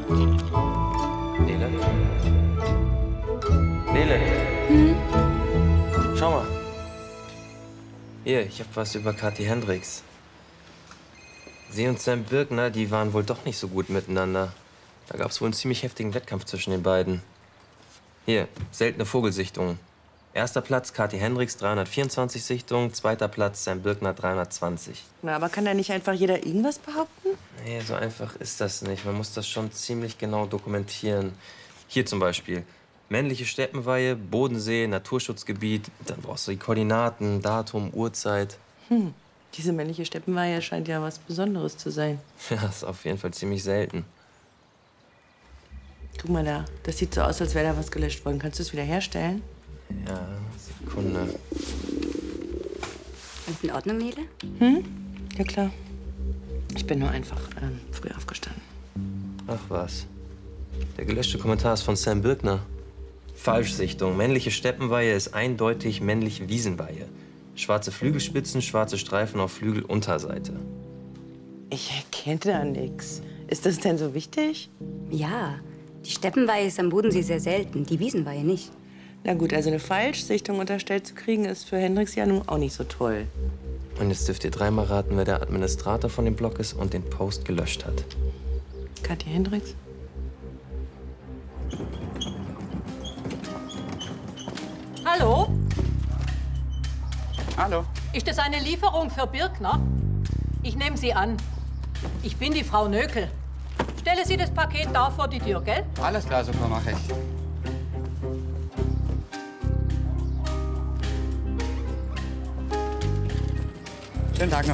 Nele? Nele? Schau mal. Hier, ich hab was über Kathi Hendricks. Sie und Sam Birkner, die waren wohl doch nicht so gut miteinander. Da gab's wohl einen ziemlich heftigen Wettkampf zwischen den beiden. Hier, seltene Vogelsichtungen. Erster Platz Kathi Hendricks, 324 Sichtungen. Zweiter Platz Sam Birkner, 320. Na, aber kann da nicht einfach jeder irgendwas behaupten? Nee, so einfach ist das nicht. Man muss das schon ziemlich genau dokumentieren. Hier zum Beispiel. Männliche Steppenweihe, Bodensee, Naturschutzgebiet. Dann brauchst du die Koordinaten, Datum, Uhrzeit. Diese männliche Steppenweihe scheint ja was Besonderes zu sein. Ja, ist auf jeden Fall ziemlich selten. Guck mal da, das sieht so aus, als wäre da was gelöscht worden. Kannst du es wieder herstellen? Ja, Sekunde. Alles in Ordnung, Nele? Ja, klar. Ich bin nur einfach früh aufgestanden. Ach was. Der gelöschte Kommentar ist von Sam Birkner. Falschsichtung. Männliche Steppenweihe ist eindeutig männliche Wiesenweihe. Schwarze Flügelspitzen, schwarze Streifen auf Flügelunterseite. Ich erkenne da nichts. Ist das denn so wichtig? Ja, die Steppenweihe ist am Bodensee sehr selten, die Wiesenweihe nicht. Na gut, also eine Falschsichtung unterstellt zu kriegen, ist für Hendricks ja nun auch nicht so toll. Und jetzt dürft ihr dreimal raten, wer der Administrator von dem Blog ist und den Post gelöscht hat. Kathi Hendricks? Hallo? Hallo. Ist das eine Lieferung für Birkner? Ich nehme sie an. Ich bin die Frau Nökel. Stelle Sie das Paket da vor die Tür, gell? Alles klar, super, mache ich. Schönen Tag noch.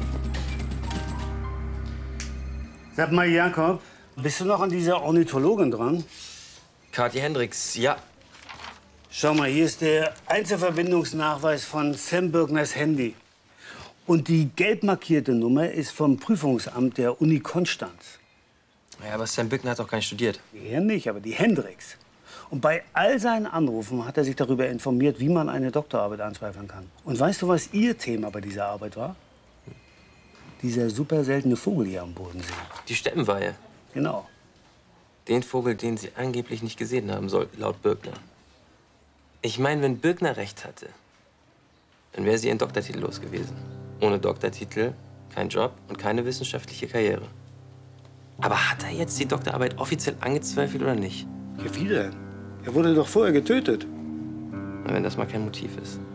Sag mal, Jakob, bist du noch an dieser Ornithologin dran? Kathi Hendricks, ja. Schau mal, hier ist der Einzelverbindungsnachweis von Sam Birkners Handy. Und die gelb markierte Nummer ist vom Prüfungsamt der Uni Konstanz. Ja, aber Sam Birkner hat doch gar nicht studiert. Er nicht, aber die Hendricks. Und bei all seinen Anrufen hat er sich darüber informiert, wie man eine Doktorarbeit anzweifeln kann. Und weißt du, was ihr Thema bei dieser Arbeit war? Dieser super seltene Vogel hier am Bodensee. Die Steppenweihe. Genau. Den Vogel, den sie angeblich nicht gesehen haben sollten, laut Birkner. Ich meine, wenn Birkner recht hatte, dann wäre sie ihren Doktortitel los gewesen. Ohne Doktortitel kein Job und keine wissenschaftliche Karriere. Aber hat er jetzt die Doktorarbeit offiziell angezweifelt oder nicht? Ja, wie denn? Er wurde doch vorher getötet. Na, wenn das mal kein Motiv ist.